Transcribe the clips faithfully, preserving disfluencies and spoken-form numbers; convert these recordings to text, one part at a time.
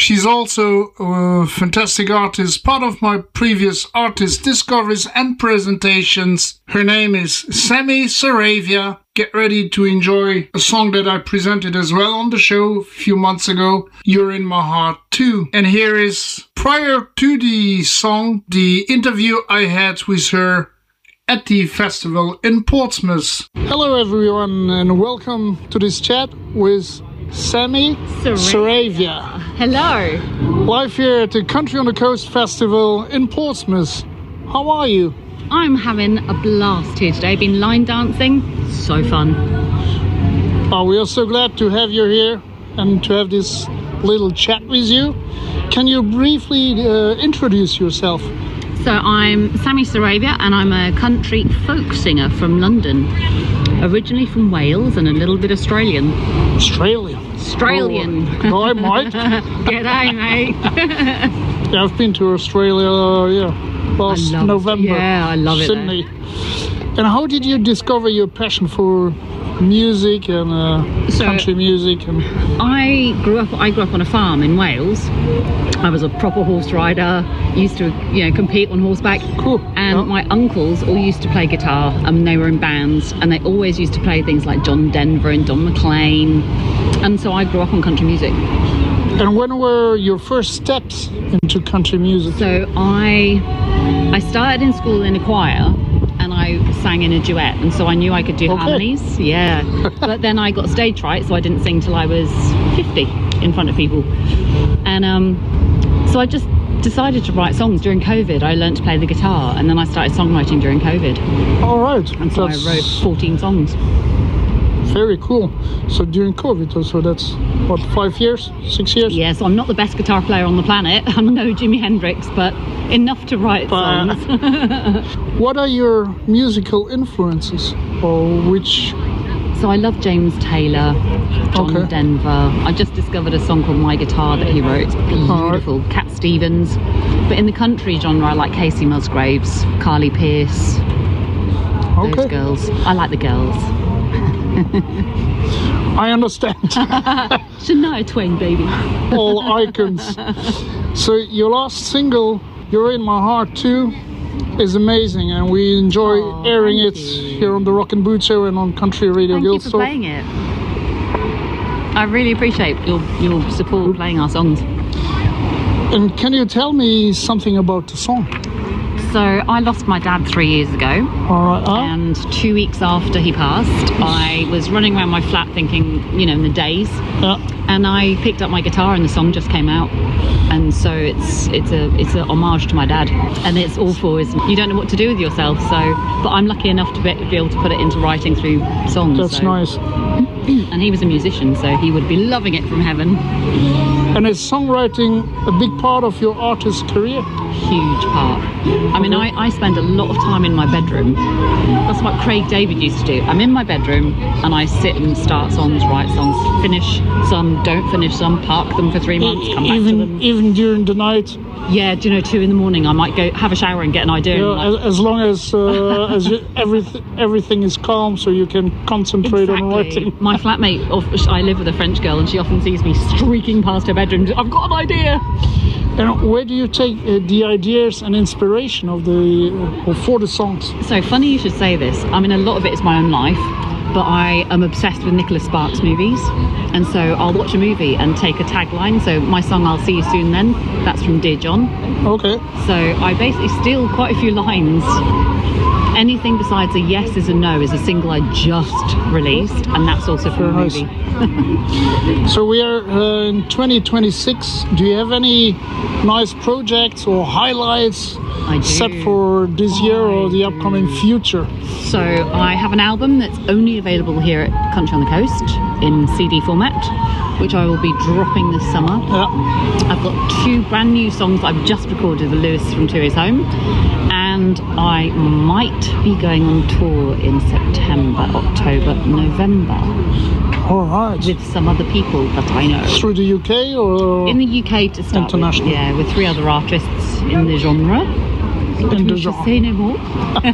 She's also a fantastic artist, part of my previous artist discoveries and presentations. Her name is Sammy Saravia. Get ready to enjoy a song that I presented as well on the show a few months ago, You're in My Heart Too. And here is, prior to the song, the interview I had with her at the festival in Portsmouth. Hello everyone and welcome to this chat with Sammy Saravia. Hello. Live here at the Country on the Coast Festival in Portsmouth. How are you? I'm having a blast here today. Been line dancing. So fun. Oh, we are so glad to have you here and to have this little chat with you. Can you briefly uh, introduce yourself? So I'm Sammy Saravia and I'm a country folk singer from London. Originally from Wales and a little bit Australian. Australian? Australian. Oh, I might. G'day, mate. Yeah, I've been to Australia, uh, yeah, last November. It. Yeah, I love Sydney. it Sydney. And how did you discover your passion for music and uh, so, country music? And I grew up. I grew up on a farm in Wales. I was a proper horse rider. Used to, you know, compete on horseback. Cool. And yeah. my uncles all used to play guitar, and they were in bands, and they always used to play things like John Denver and Don McLean. And so I grew up on country music. And when were your first steps into country music? So I, I started in school in a choir. And I sang in a duet, and so I knew I could do okay. harmonies. Yeah, but then I got stage fright, so I didn't sing till I was fifty in front of people. And um, so I just decided to write songs during COVID. I learned to play the guitar, and then I started songwriting during COVID. All right, and so that's I wrote fourteen songs. Very cool. So during COVID, so that's what, five years, six years? Yes, yeah, so I'm not the best guitar player on the planet. I'm no Jimi Hendrix, but enough to write but, songs. What are your musical influences, or which? So I love James Taylor, John okay. Denver. I just discovered a song called My Guitar that he wrote. It's beautiful. Right. Cat Stevens. But in the country genre, I like Casey Musgraves, Carly Pearce. Okay. Those girls. I like the girls. I understand. Shania Twain, baby. All icons. So your last single, You're in My Heart Too, is amazing, and we enjoy oh, airing it you. here on the Rock and Boot Show and on Country Radio Thank Guild. you for playing it. I really appreciate your, your support playing our songs. And can you tell me something about the song? So I lost my dad three years ago. All right. Oh. And two weeks after he passed, I was running around my flat thinking, you know, in the days. Yeah. And I picked up my guitar and the song just came out. And so it's it's a it's a homage to my dad. And it's all for is you don't know what to do with yourself. So, but I'm lucky enough to be, be able to put it into writing through songs. That's so. nice. And he was a musician, so he would be loving it from heaven. And is songwriting a big part of your artist career? Huge part. I mean, I, I spend a lot of time in my bedroom. That's what Craig David used to do. I'm in my bedroom and I sit and start songs, write songs, finish some, don't finish some, park them for three months, come back even, to them. Even during the night? Yeah, do you know, two in the morning, I might go have a shower and get an idea. Yeah, and like, as, as long as, uh, as you, everything, everything is calm so you can concentrate exactly. on writing. My flatmate, I live with a French girl and she often sees me streaking past her bedroom. I've got an idea. And where do you take uh, the ideas and inspiration of the uh, for the songs? So funny you should say this. I mean, a lot of it is my own life, but I am obsessed with Nicholas Sparks movies, and so I'll watch a movie and take a tagline. So my song "I'll See You Soon Then," that's from Dear John. Okay. So I basically steal quite a few lines. Anything besides a yes is a no is a single I just released, and that's also from a movie. So we are uh, in twenty twenty-six. Do you have any nice projects or highlights set for this year or the upcoming future? So I have an album that's only available here at Country on the Coast in C D format, which I will be dropping this summer. Yeah. I've got two brand new songs that I've just recorded with Lewis from To His Home, and I might be going on tour in September, October, November. All right. With some other people that I know. Through the U K or? In the U K to start international. with. Yeah, with three other artists in the genre. In the genre. Say no more.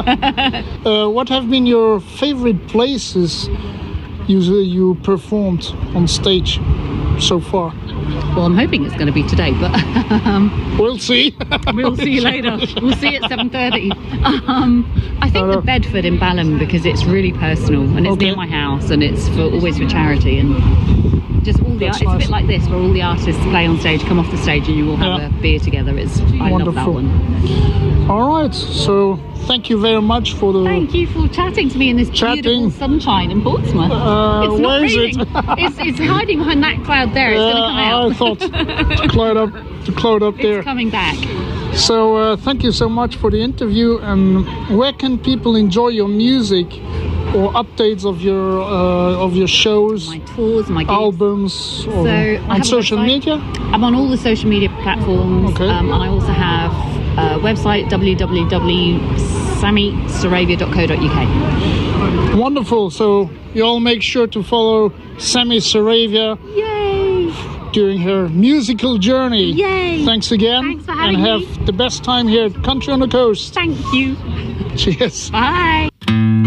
uh, what have been your favorite places you, you performed on stage so far? Well, I'm hoping it's going to be today, but um, We'll see. we'll see you later. We'll see at seven thirty. Um, I think the Bedford in Balham, because it's really personal and it's Okay. near my house and it's for always for charity, and just all the That's art, it's a nice. bit like this where all the artists play on stage, come off the stage, and you all have Yeah. a beer together. It's I love that Wonderful. one. All right. So thank you very much for the. Thank you for chatting to me in this Chatting. beautiful sunshine in Portsmouth. Uh, it's not where is raining. it? it's, it's hiding behind that cloud there. It's Uh, going to come out. I thought to cloud up, to cloud up there. It's coming back. So uh, thank you so much for the interview. And where can people enjoy your music or updates of your uh, of your shows, My tours, my gigs. albums, or So, I on have a social website. media? I'm on all the social media platforms, Okay. um, and I also have a website, w w w dot sammy saravia dot co dot u k. Wonderful. So you all make sure to follow Sammy Saravia Yay! during her musical journey. Yay! Thanks again. Thanks for having and have me. the best time here at Country on the Coast. Thank you. Cheers. Bye.